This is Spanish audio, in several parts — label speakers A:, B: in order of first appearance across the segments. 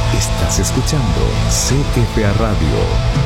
A: Estás escuchando CFA Radio.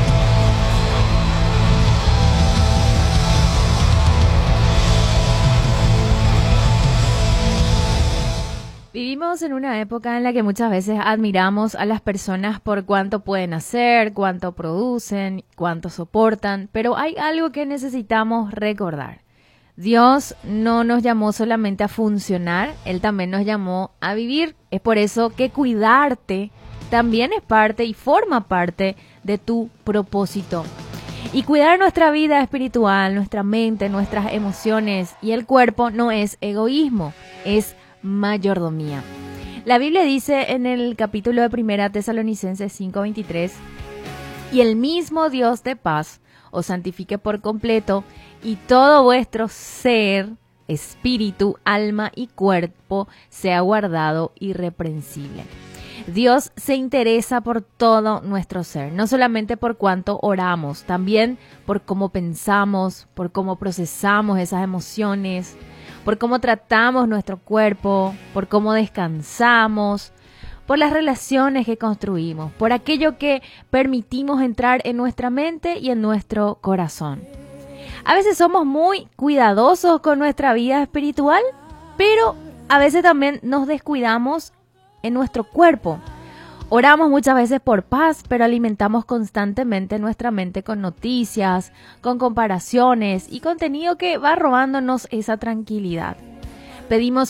B: Vivimos en una época en la que muchas veces admiramos a las personas por cuánto pueden hacer, cuánto producen, cuánto soportan, pero hay algo que necesitamos recordar. Dios no nos llamó solamente a funcionar, Él también nos llamó a vivir. Es por eso que cuidarte también es parte y forma parte de tu propósito. Y cuidar nuestra vida espiritual, nuestra mente, nuestras emociones y el cuerpo no es egoísmo, es mayordomía. La Biblia dice en el capítulo de 1 Tesalonicenses 5:23: y el mismo Dios de paz os santifique por completo, y todo vuestro ser, espíritu, alma y cuerpo sea guardado irreprensible. Dios se interesa por todo nuestro ser, no solamente por cuánto oramos, también por cómo pensamos, por cómo procesamos esas emociones, por cómo tratamos nuestro cuerpo, por cómo descansamos, por las relaciones que construimos, por aquello que permitimos entrar en nuestra mente y en nuestro corazón. A veces somos muy cuidadosos con nuestra vida espiritual, pero a veces también nos descuidamos en nuestro cuerpo. Oramos muchas veces por paz, pero alimentamos constantemente nuestra mente con noticias, con comparaciones y contenido que va robándonos esa tranquilidad. Pedimos